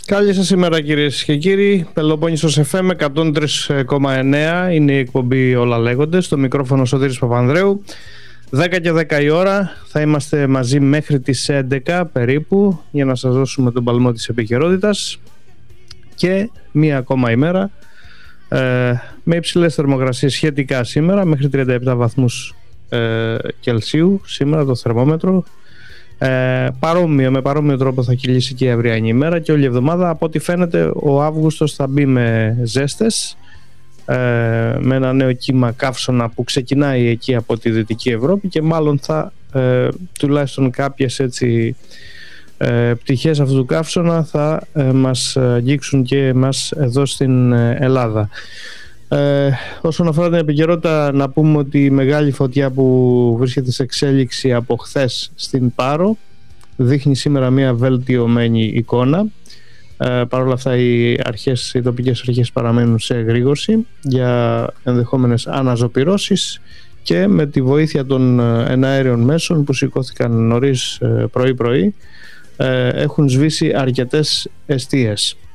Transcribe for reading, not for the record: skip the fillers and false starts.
Καλή σας ημέρα κυρίες και κύριοι. Πελοπόννησος FM 103,9 είναι η εκπομπή Όλα Λέγονται. Στο μικρόφωνο Σωτήρης Παπανδρέου. 10 και 10 η ώρα θα είμαστε μαζί μέχρι τις 11 περίπου για να σας δώσουμε τον παλμό της επικαιρότητας. Και μία ακόμα ημέρα με υψηλές θερμοκρασίες σχετικά σήμερα, μέχρι 37 βαθμούς Κελσίου σήμερα το θερμόμετρο. Με παρόμοιο τρόπο θα κυλήσει και η αυριανή ημέρα και όλη η εβδομάδα. Από ό,τι φαίνεται ο Αύγουστος θα μπει με ζέστες, με ένα νέο κύμα καύσωνα που ξεκινάει εκεί από τη Δυτική Ευρώπη και μάλλον θα τουλάχιστον κάποιες έτσι πτυχές αυτού του καύσωνα θα μας αγγίξουν και εμάς εδώ στην Ελλάδα. Όσον αφορά την επικαιρότητα, να πούμε ότι η μεγάλη φωτιά που βρίσκεται σε εξέλιξη από χθες στην Πάρο δείχνει σήμερα μια βελτιωμένη εικόνα. Παρ' όλα αυτά οι τοπικές αρχές παραμένουν σε εγρήγορση για ενδεχόμενες αναζωπυρώσεις και με τη βοήθεια των εναέριων μέσων που σηκώθηκαν νωρίς πρωί-πρωί έχουν σβήσει αρκετές εστίες.